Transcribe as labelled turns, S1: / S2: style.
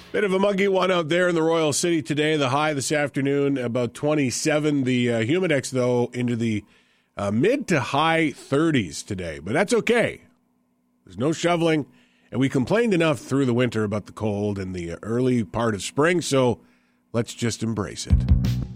S1: Bit of a muggy one out there in the Royal City today. The high this afternoon, about 27. The Humidex, though, into the mid to high 30s today. But that's okay. There's no shoveling. And we complained enough through the winter about the cold and the early part of spring, so let's just embrace it.